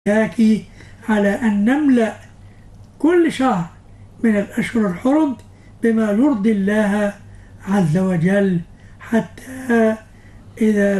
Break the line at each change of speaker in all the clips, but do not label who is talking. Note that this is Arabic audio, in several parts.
يحكي على أن نملأ كل شهر من الأشهر الحرم بما يرضي الله عز وجل، حتى إذا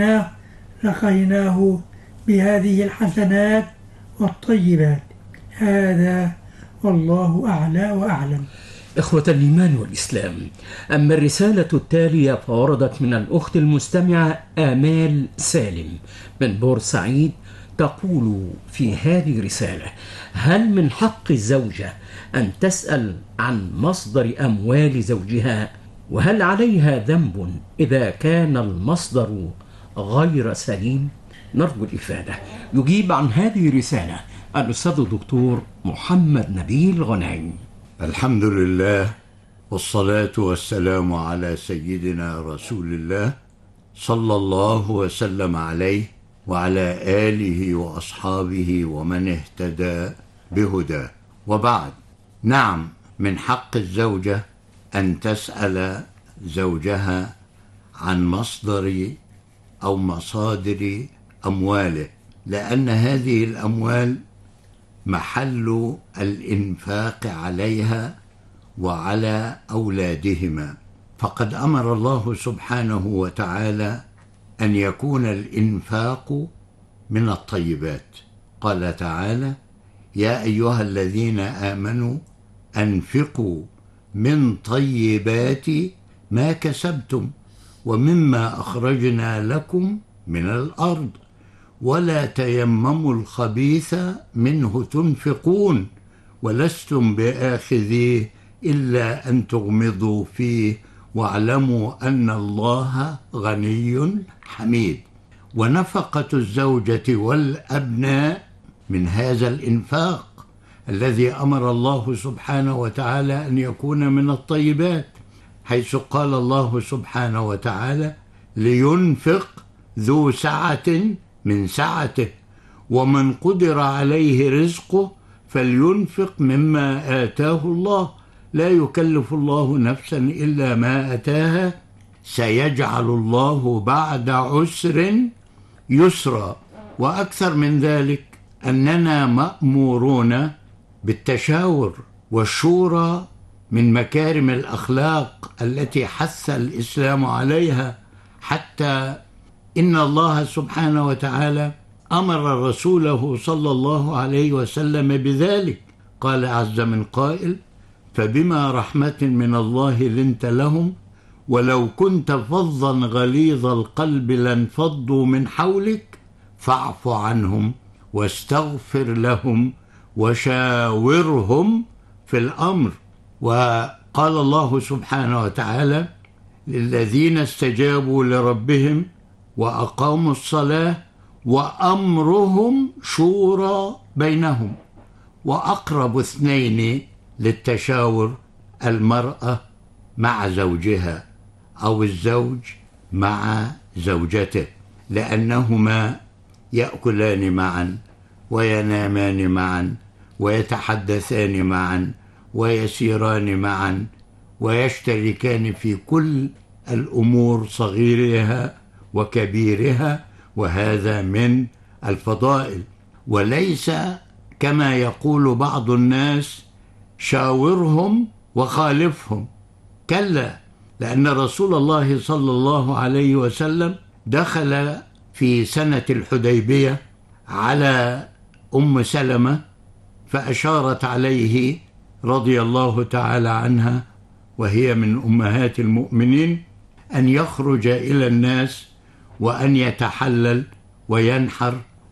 لقيناه بهذه الحسنات والطيبات. هذا والله أعلى وأعلم.
إخوة الإيمان والإسلام، أما الرسالة التالية فوردت من الأخت المستمعة آمال سالم من بورسعيد، تقول في هذه الرسالة: هل من حق الزوجة أن تسأل عن مصدر أموال زوجها؟ وهل عليها ذنب إذا كان المصدر غير سليم؟ نرجو الإفادة. يجيب عن هذه الرسالة الأستاذ الدكتور محمد نبيل غنيم.
الحمد لله، والصلاة والسلام على سيدنا رسول الله صلى الله وسلم عليه وعلى آله وأصحابه ومن اهتدى بهداه، وبعد. نعم، من حق الزوجة أن تسأل زوجها عن مصدر أو مصادر أمواله، لأن هذه الأموال محل الإنفاق عليها وعلى أولادهما، فقد أمر الله سبحانه وتعالى أن يكون الإنفاق من الطيبات. قال تعالى: يا أيها الذين آمنوا أنفقوا من طيبات ما كسبتم ومما أخرجنا لكم من الأرض ولا تيمموا الخبيث منه تنفقون ولستم بآخذيه إلا أن تغمضوا فيه واعلموا أن الله غني حميد. ونفقة الزوجة والأبناء من هذا الإنفاق الذي أمر الله سبحانه وتعالى أن يكون من الطيبات، حيث قال الله سبحانه وتعالى: لينفق ذو سعة من سعته ومن قدر عليه رزقه فلينفق مما آتاه الله لا يكلف الله نفسا إلا ما آتاها سيجعل الله بعد عسر يسرا. وأكثر من ذلك أننا مأمورون بالتشاور والشورى من مكارم الأخلاق التي حث الإسلام عليها، حتى إن الله سبحانه وتعالى أمر رسوله صلى الله عليه وسلم بذلك. قال عز من قائل: فبما رحمة من الله لنت لهم ولو كنت فظا غليظ القلب لانفضوا من حولك فاعف عنهم واستغفر لهم وشاورهم في الأمر. وقال الله سبحانه وتعالى: للذين استجابوا لربهم وأقاموا الصلاة وأمرهم شورى بينهم. وأقرب اثنين للتشاور المرأة مع زوجها أو الزوج مع زوجته، لأنهما يأكلان معا وينامان معا ويتحدثان معا ويسيران معا ويشتركان في كل الأمور صغيرها وكبيرها، وهذا من الفضائل. وليس كما يقول بعض الناس: شاورهم وخالفهم. كلا، لأن رسول الله صلى الله عليه وسلم دخل في سنة الحديبية على أم سلمة فأشارت عليه رضي الله تعالى عنها، وهي من أمهات المؤمنين، أن يخرج إلى الناس وأن يتحلل وينحر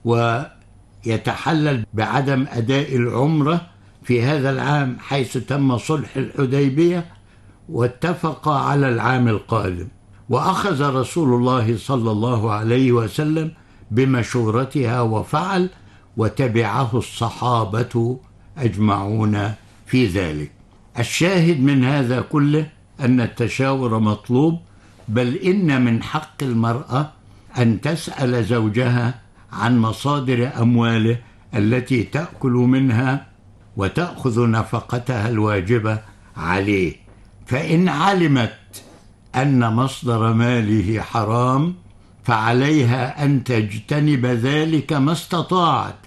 ويتحلل بعدم أداء العمرة في هذا العام، حيث تم صلح الحديبية واتفق على العام القادم. وأخذ رسول الله صلى الله عليه وسلم بمشورتها وفعل، وتبعه الصحابة أجمعون في ذلك. الشاهد من هذا كله أن التشاور مطلوب، بل إن من حق المرأة أن تسأل زوجها عن مصادر أمواله التي تأكل منها وتأخذ نفقتها الواجبة عليه. فإن علمت أن مصدر ماله حرام فعليها أن تجتنب ذلك ما استطاعت،